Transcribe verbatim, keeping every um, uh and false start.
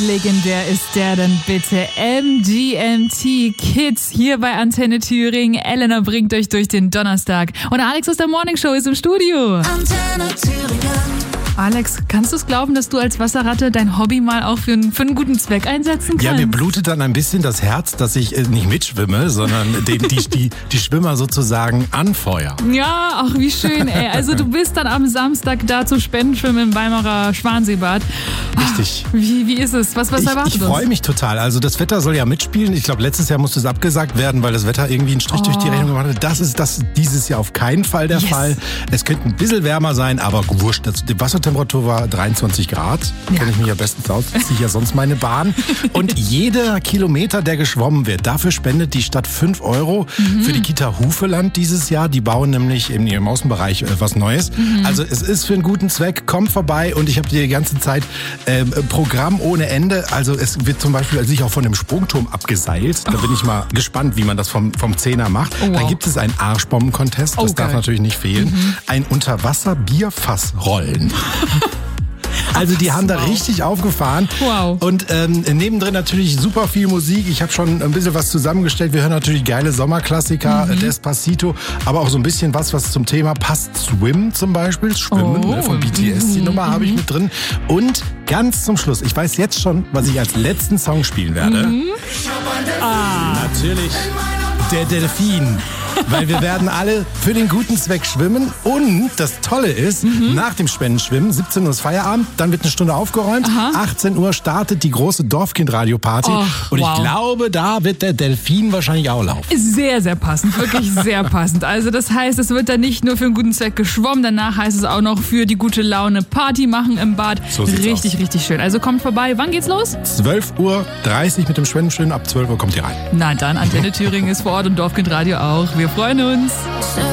legendär ist der denn bitte? M G M T Kids hier bei Antenne Thüringen. Elena bringt euch durch den Donnerstag. Und Alex aus der Morning Show ist im Studio. Antenne Thüringen. Alex, kannst du es glauben, dass du als Wasserratte dein Hobby mal auch für einen, für einen guten Zweck einsetzen kannst? Ja, mir blutet dann ein bisschen das Herz, dass ich äh, nicht mitschwimme, sondern die, die, die, die Schwimmer sozusagen anfeuern. Ja, ach wie schön, ey. Also du bist dann am Samstag da zu Spendenschwimmen im Weimarer Schwanseebad. Richtig. Wie, wie ist es? Was, was Ich, erwartet ich uns? freue mich total. Also das Wetter soll ja mitspielen. Ich glaube, letztes Jahr musste es abgesagt werden, weil das Wetter irgendwie einen Strich Oh. durch die Rechnung gemacht hat. Das ist das dieses Jahr auf keinen Fall der Yes. Fall. Es könnte ein bisschen wärmer sein, aber wurscht. Das, die Wassertemperatur war dreiundzwanzig Grad. Ja. Kenne ich mich ja bestens aus. Ziehe ich ja sonst meine Bahn. Und jeder Kilometer, der geschwommen wird, dafür spendet die Stadt fünf Euro Mhm. für die Kita Hufeland dieses Jahr. Die bauen nämlich in ihrem Außenbereich äh, was Neues. Mhm. Also es ist für einen guten Zweck. Kommt vorbei und ich habe die ganze Zeit äh, Programm ohne Ende. Also es wird zum Beispiel sich auch von dem Sprungturm abgeseilt. Da bin ich mal gespannt, wie man das vom, vom Zehner macht. Oh, wow. Dann gibt es einen Arschbomben-Contest. Das Oh, darf geil. natürlich nicht fehlen. Mhm. Ein Unterwasser-Bierfassrollen. Also die haben da Wow. richtig aufgefahren. Wow. Und ähm, nebendrin natürlich super viel Musik. Ich habe schon ein bisschen was zusammengestellt. Wir hören natürlich geile Sommerklassiker, Mhm. Despacito, aber auch so ein bisschen was, was zum Thema passt. Swim zum Beispiel, Schwimmen, Oh. ne, von B T S, die Nummer habe ich mit drin. Und ganz zum Schluss, ich weiß jetzt schon, was ich als letzten Song spielen werde. Mhm. Ah. Natürlich der Delfin. Weil wir werden alle für den guten Zweck schwimmen. Und das Tolle ist, Mhm. nach dem Spendenschwimmen, siebzehn Uhr ist Feierabend, dann wird eine Stunde aufgeräumt. Aha. achtzehn Uhr startet die große Dorfkind-Radio-Party. Och, Und ich wow. glaube, da wird der Delfin wahrscheinlich auch laufen. Sehr, sehr passend, wirklich sehr passend. Also das heißt, es wird dann nicht nur für einen guten Zweck geschwommen, danach heißt es auch noch für die gute Laune Party machen im Bad. So sieht's richtig, aus. richtig schön. Also kommt vorbei. Wann geht's los? zwölf Uhr dreißig mit dem Spendenschwimmen, ab zwölf Uhr kommt ihr rein. Na dann, Antenne Thüringen ist vor Ort und Dorfkind Radio auch. Wir freuen uns.